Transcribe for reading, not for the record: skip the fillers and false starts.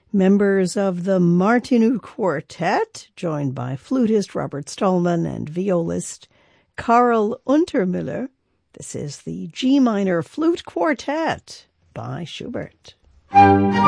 Members of the Martinu Quartet, joined by flutist Robert Stallman and violist Karl Untermüller. This is the G minor Flute Quartet by Schubert.